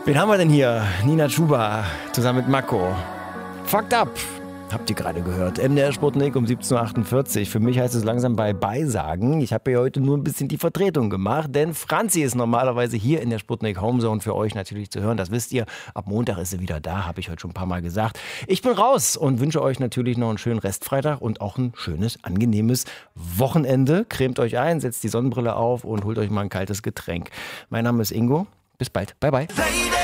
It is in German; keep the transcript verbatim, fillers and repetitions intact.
Wen haben wir denn hier? Nina Chuba zusammen mit Mako. Fucked up. Habt ihr gerade gehört. M D R Sputnik um siebzehn Uhr achtundvierzig. Für mich heißt es langsam Bye-Bye sagen. Ich habe hier heute nur ein bisschen die Vertretung gemacht, denn Franzi ist normalerweise hier in der Sputnik Homezone für euch natürlich zu hören. Das wisst ihr. Ab Montag ist sie wieder da, habe ich heute schon ein paar Mal gesagt. Ich bin raus und wünsche euch natürlich noch einen schönen Restfreitag und auch ein schönes, angenehmes Wochenende. Cremt euch ein, setzt die Sonnenbrille auf und holt euch mal ein kaltes Getränk. Mein Name ist Ingo. Bis bald. Bye-bye.